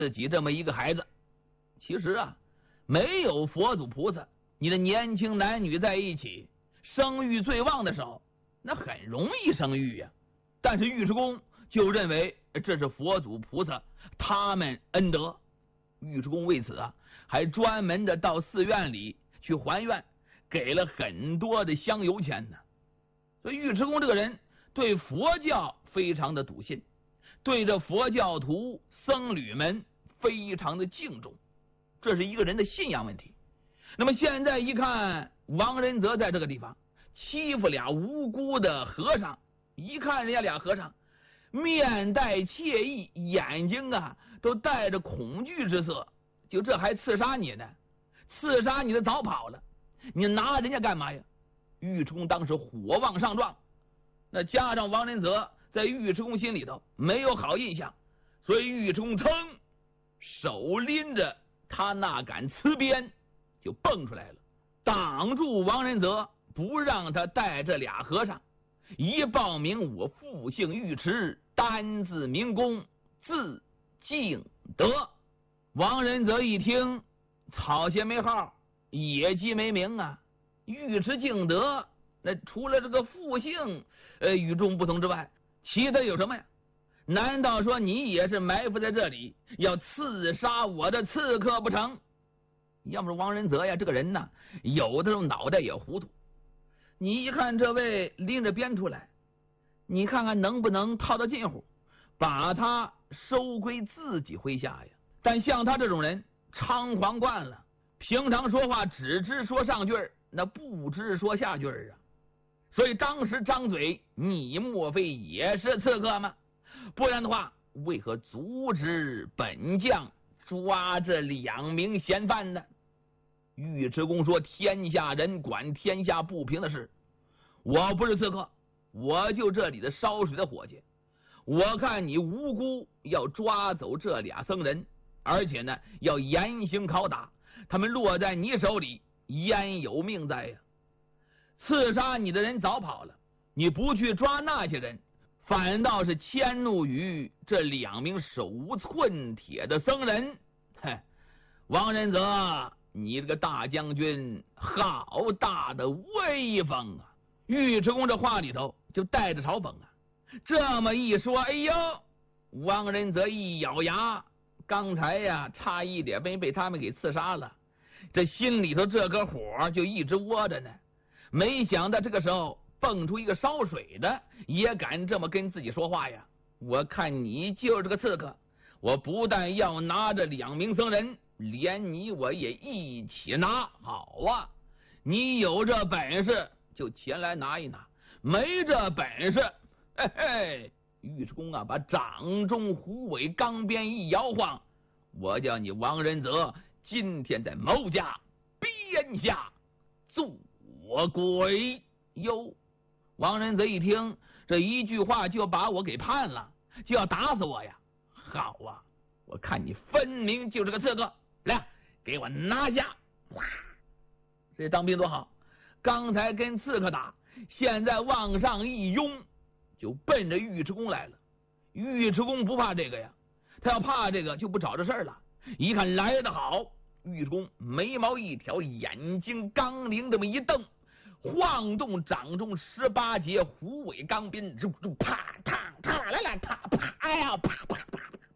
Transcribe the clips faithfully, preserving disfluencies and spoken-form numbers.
自己这么一个孩子。其实啊，没有佛祖菩萨，你的年轻男女在一起，生育最旺的时候，那很容易生育呀、啊。但是尉迟恭就认为这是佛祖菩萨他们恩德，尉迟恭为此啊，还专门的到寺院里去还愿，给了很多的香油钱呢。所以尉迟恭这个人对佛教非常的笃信，对这佛教徒僧侣们非常的敬重，这是一个人的信仰问题。那么现在一看王仁泽在这个地方欺负俩无辜的和尚，一看人家俩和尚面带惬意，眼睛啊都带着恐惧之色，就这还刺杀你呢，刺杀你的早跑了，你拿人家干嘛呀？尉迟恭当时火往上撞，那加上王仁泽在尉迟恭心里头没有好印象，所以尉迟恭噌手拎着他那杆刺鞭就蹦出来了，挡住王仁泽，不让他带这俩和尚。一报名我复姓尉迟，单字明公，字敬德。王仁泽一听，草鞋没号，野鸡没名啊，尉迟敬德，那除了这个复姓呃与众不同之外，其他有什么呀？难道说你也是埋伏在这里要刺杀我的刺客不成？要么是王仁泽呀，这个人呢，有的时候脑袋也糊涂。你一看这位拎着鞭出来，你看看能不能套到近乎，把他收归自己麾下呀？但像他这种人猖狂惯了，平常说话只知说上句儿，那不知说下句儿啊。所以当时张嘴，你莫非也是刺客吗？不然的话，为何阻止本将抓这两名嫌犯呢？尉迟恭说：天下人管天下不平的事，我不是刺客，我就这里的烧水的伙计。我看你无辜，要抓走这俩僧人，而且呢要严刑拷打，他们落在你手里，焉有命在呀？刺杀你的人早跑了，你不去抓那些人，反倒是迁怒于这两名手无寸铁的僧人。嘿，王仁泽，你这个大将军好大的威风啊！尉迟恭这话里头就带着嘲讽啊。这么一说，哎呦，王仁泽一咬牙，刚才呀差一点没被他们给刺杀了，这心里头这个火就一直窝着呢。没想到这个时候蹦出一个烧水的，也敢这么跟自己说话呀！我看你就是个刺客，我不但要拿着两名僧人，连你我也一起拿。好啊，你有这本事就前来拿一拿，没这本事，嘿嘿！尉迟恭啊，把掌中虎尾钢鞭一摇晃，我叫你王仁泽今天在某家鞭下做鬼哟！王仁泽一听这一句话，就把我给判了，就要打死我呀！好啊，我看你分明就是个刺客，来，给我拿下！哇，这当兵多好！刚才跟刺客打，现在往上一拥，就奔着尉迟恭来了。尉迟恭不怕这个呀，他要怕这个就不找这事儿了。一看来得好，尉迟恭眉毛一挑，眼睛刚灵这么一瞪，晃动掌中十八节虎尾钢鞭，就就啪嗒嗒来来啪啪，哎呀啪啪啪，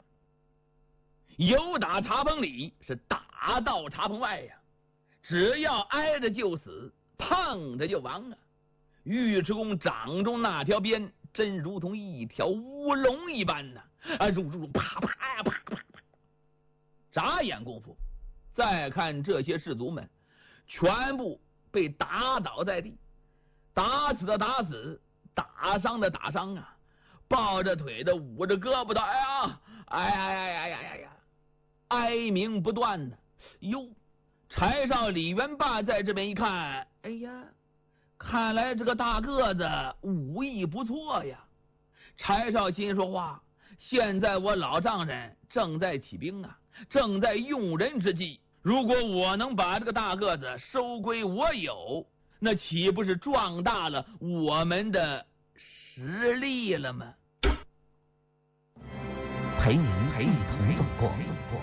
由打茶棚里是打到茶棚外呀，只要挨着就死，碰着就亡啊！尉迟恭掌中那条鞭真如同一条乌龙一般呢，啊，如如啪啪呀啪啪啪，眨眼功夫，再看这些士卒们，全部被打倒在地，打死的打死，打伤的打伤啊，抱着腿的捂着胳膊的，哎呀，哎呀呀呀呀呀呀，哀鸣不断呢。哟，柴少李元霸在这边一看，哎呀，看来这个大个子武艺不错呀。柴少心说话，现在我老丈人正在起兵啊，正在用人之际，如果我能把这个大个子收归我有，那岂不是壮大了我们的实力了吗？ 陪您一同走过